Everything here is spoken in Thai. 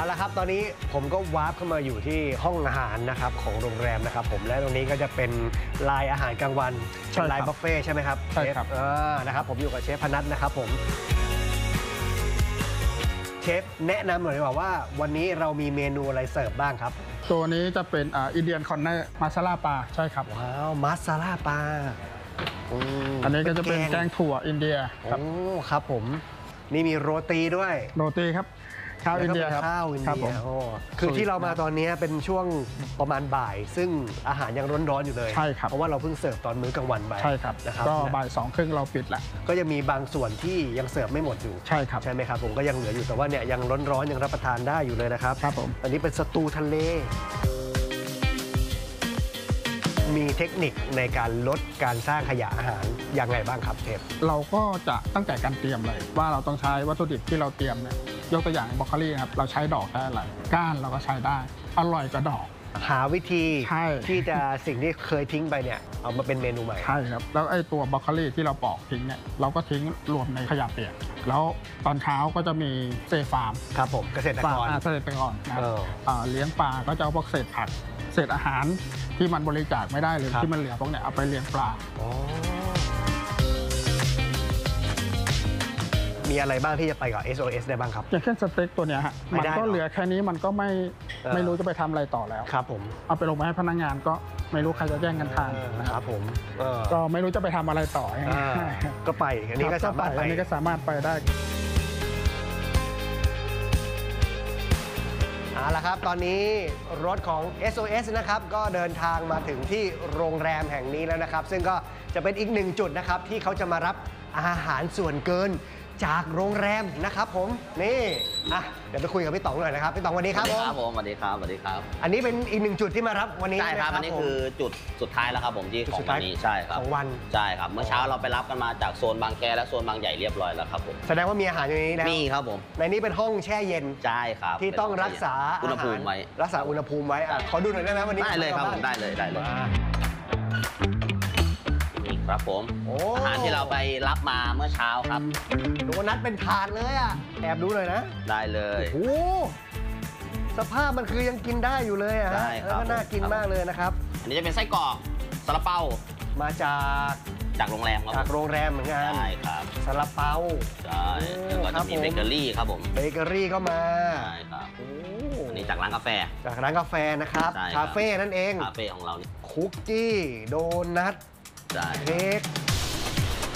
เอาละครับตอนนี้ผมก็วาร์ปเข้ามาอยู่ที่ห้องอาหารนะครับของโรงแรมนะครับผมและตรงนี้ก็จะเป็นลายอาหารกลางวันเป็นลายบุฟเฟ่ใช่ไหมครับใช่ครับนะครับผมอยู่กับเชฟพนัทนะครับผมเชฟแนะนำหน่อยดีกว่าวันนี้เรามีเมนูอะไรเสิร์ฟบ้างครับตัวนี้จะเป็นอินเดียนคอนเนอร์มาซาลาปลาใช่ครับว้าวมาซาลาปลาอันนี้ก็จะเป็นแกงถั่วอินเดียครับครับผมนี่มีโรตีด้วยโรตีครับข้าวอินเดียครับข้าวอินเดียคือที่เรามาตอนนี้เป็นช่วงประมาณบ่ายซึ่งอาหารยังร้อนๆอยู่เลยใช่ครับเพราะว่าเราเพิ่งเสิร์ฟตอนมื้อกลางวันไปใช่ครับนะครับก็บ่าย2:30เราปิดแหละก็ยังมีบางส่วนที่ยังเสิร์ฟไม่หมดอยู่ใช่ครับใช่ไหมครับผมก็ยังเหลืออยู่แต่ว่าเนี่ยยังร้อนๆยังรับประทานได้อยู่เลยนะครับครับผมอันนี้เป็นสตูทะเลมีเทคนิคในการลดการสร้างขยะอาหารอย่างไรบ้างครับเชฟเราก็จะตั้งแต่การเตรียมเลยว่าเราต้องใช้วัตถุดิบที่เราเตรียมเนี่ยยกตัวอย่างบรอกโคลีครับเราใช้ดอกได้อะไรก้านเราก็ใช้ได้อร่อยกว่าดอกหาวิธีที่จะสิ่งที่เคยทิ้งไปเนี่ยเอามาเป็นเมนูใหม่ใช่ครับแล้วไอ้ตัวบรอกโคลีที่เราปอกทิ้งเนี่ยเราก็ทิ้งรวมในขยะเปียกแล้วตอนเช้าก็จะมีเซฟาร์มครับผมเกษตรกรนะครับเลี้ยงปลาก็จะเอาพวกเศษผักเศษอาหารที่มันบริจาคไม่ได้หรือที่มันเหลือพวกเนี้ยเอาไปเลี้ยงปลามีอะไรบ้างที่จะไปกับ SOS ได้บ้างครับอย่างเช่นสเต็กตัวเนี้ยฮะมันก็เหลือแค่นี้มันก็ไม่รู้จะไปทำอะไรต่อแล้วครับผมเอาไปลงมาให้พนักงานก็ไม่รู้ใครจะแย่งกันทานนะครับผมก็ไม่รู้จะไปทำอะไรต่อก็ไปอันนี้ก็สามารถไปอันนี้ก็สามารถไปได้เอาละครับตอนนี้รถของ SOS นะครับก็เดินทางมาถึงที่โรงแรมแห่งนี้แล้วนะครับซึ่งก็จะเป็นอีกหนึ่งจุดนะครับที่เขาจะมารับอาหารส่วนเกินจากโรงแรมนะครับผมนี่เดี๋ยวไปคุยกับพี่ต๋องหน่อยนะครับพี่ต๋องสวัสดีครับผมสวัสดีครับสวัสดีครับอันนี้เป็นอีกหนึ่งจุดที่มารับวันนี้ใช่ครับอันนี้คือจุดสุดท้ายแล้วครับผมที่ของวันนี้ใช่ครับของวันใช่ครับเมื่อเช้าเราไปรับกันมาจากโซนบางแคและโซนบางใหญ่เรียบร้อยแล้วครับผมแสดงว่ามีอาหารอยู่ในนี้แล้วมีครับผมในนี้เป็นห้องแช่เย็นใช่ครับที่ต้องรักษาอุณหภูมิไว้รักษาอุณหภูมิไว้ขอดูหน่อยได้ไหมวันนี้ได้เลยครับผมได้เลยครับผมอาหารที่เราไปรับมาเมื่อเช้าครับโดนัทเป็นถาดเลยแอบดูเลยนะได้เลยโอ้สภาพมันคือยังกินได้อยู่เลยใช่ครับแล้วก็น่ากินมากเลยนะครับอันนี้จะเป็นไส้กรอกซาลาเปามาจากโรงแรมครับจากโรงแรมเหมือนกันใช่ครับซาลาเปาใช่แล้วก็จะมีเบเกอรี่ครับผมเบเกอรี่ก็มาใช่ครับอันนี้จากร้านกาแฟนะครับคาเฟ่นั่นเองคาเฟ่ของเรานี่คุกกี้โดนัทเค้ก